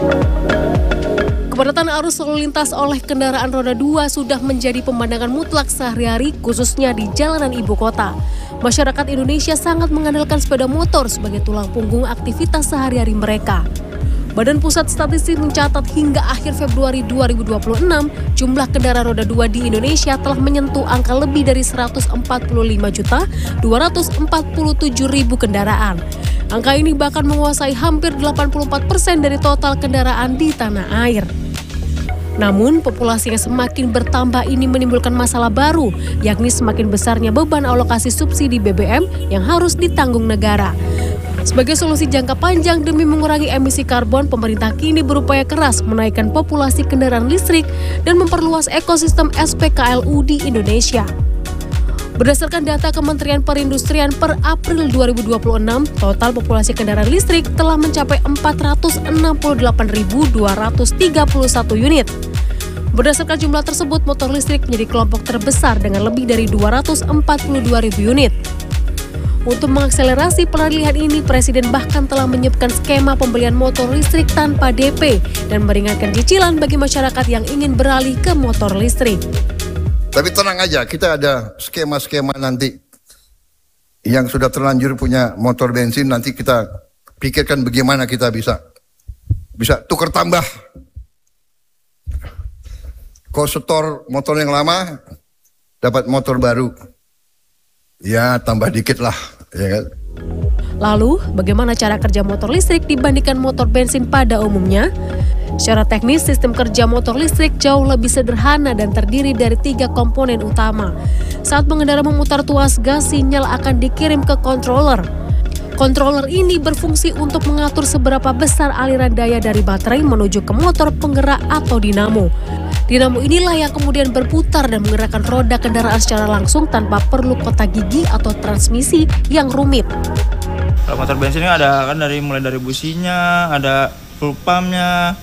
Kepadatan arus lalu lintas oleh kendaraan roda 2 sudah menjadi pemandangan mutlak sehari-hari, khususnya di jalanan ibu kota. Masyarakat Indonesia sangat mengandalkan sepeda motor sebagai tulang punggung aktivitas sehari-hari mereka. Badan Pusat Statistik mencatat hingga akhir Februari 2026, jumlah kendaraan roda 2 di Indonesia telah menyentuh angka lebih dari 145.247.000 kendaraan. Angka ini bahkan menguasai hampir 84% dari total kendaraan di tanah air. Namun, populasi yang semakin bertambah ini menimbulkan masalah baru, yakni semakin besarnya beban alokasi subsidi BBM yang harus ditanggung negara. Sebagai solusi jangka panjang demi mengurangi emisi karbon, pemerintah kini berupaya keras menaikkan populasi kendaraan listrik dan memperluas ekosistem SPKLU di Indonesia. Berdasarkan data Kementerian Perindustrian per April 2026, total populasi kendaraan listrik telah mencapai 468.231 unit. Berdasarkan jumlah tersebut, motor listrik menjadi kelompok terbesar dengan lebih dari 242.000 unit. Untuk mengakselerasi peralihan ini, Presiden bahkan telah menyiapkan skema pembelian motor listrik tanpa DP dan meringankan cicilan bagi masyarakat yang ingin beralih ke motor listrik. Tapi tenang aja, kita ada skema-skema nanti yang sudah terlanjur punya motor bensin, nanti kita pikirkan bagaimana kita bisa tukar tambah. Kau setor motor yang lama, dapat motor baru. Ya tambah dikit lah, ya kan? Lalu, bagaimana cara kerja motor listrik dibandingkan motor bensin pada umumnya? Secara teknis, sistem kerja motor listrik jauh lebih sederhana dan terdiri dari 3 komponen utama. Saat pengendara memutar tuas gas, sinyal akan dikirim ke controller. Controller ini berfungsi untuk mengatur seberapa besar aliran daya dari baterai menuju ke motor penggerak atau dinamo. Dinamo inilah yang kemudian berputar dan menggerakkan roda kendaraan secara langsung tanpa perlu kotak gigi atau transmisi yang rumit. Kalau motor bensin ada kan mulai dari businya, ada full pumpnya,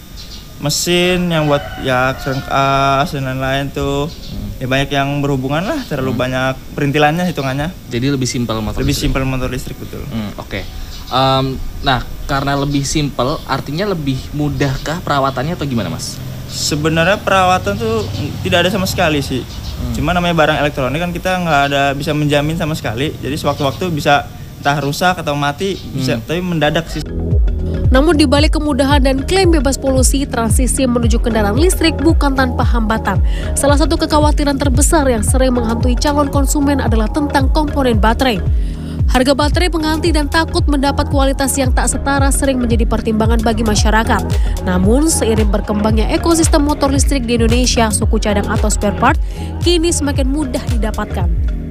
mesin yang buat ya crank dan lain-lain tuh. Ya banyak yang berhubungan lah, terlalu banyak perintilannya hitungannya. Jadi lebih simpel motor lebih listrik. simpel motor listrik, betul. Oke. Nah, karena lebih simpel, artinya lebih mudahkah perawatannya atau gimana, Mas? Sebenarnya perawatan tuh tidak ada sama sekali sih. Cuma namanya barang elektronik kan kita nggak ada bisa menjamin sama sekali. Jadi sewaktu-waktu bisa entah rusak atau mati, bisa tapi mendadak sih. Namun di balik kemudahan dan klaim bebas polusi, transisi menuju kendaraan listrik bukan tanpa hambatan. Salah satu kekhawatiran terbesar yang sering menghantui calon konsumen adalah tentang komponen baterai. Harga baterai pengganti dan takut mendapat kualitas yang tak setara sering menjadi pertimbangan bagi masyarakat. Namun, seiring berkembangnya ekosistem motor listrik di Indonesia, suku cadang atau spare part kini semakin mudah didapatkan.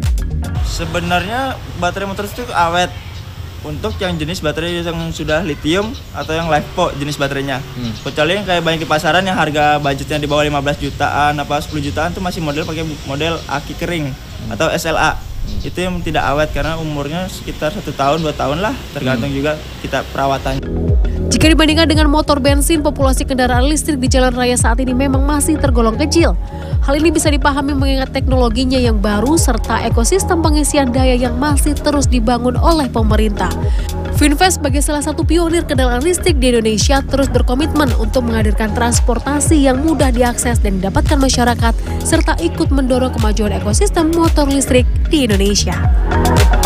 Sebenarnya baterai motor listrik awet. Untuk yang jenis baterai yang sudah lithium atau yang LiFePO jenis baterainya. Kecuali yang kayak banyak di pasaran yang harga budgetnya di bawah 15 jutaan apa 10 jutaan tuh masih pakai model aki kering atau SLA. Itu yang tidak awet karena umurnya sekitar 1 tahun 2 tahun lah, tergantung juga kita perawatannya. Jika dibandingkan dengan motor bensin, populasi kendaraan listrik di jalan raya saat ini memang masih tergolong kecil. Hal ini bisa dipahami mengingat teknologinya yang baru serta ekosistem pengisian daya yang masih terus dibangun oleh pemerintah. Finfast sebagai salah satu pionir kendaraan listrik di Indonesia terus berkomitmen untuk menghadirkan transportasi yang mudah diakses dan didapatkan masyarakat serta ikut mendorong kemajuan ekosistem motor listrik di Indonesia.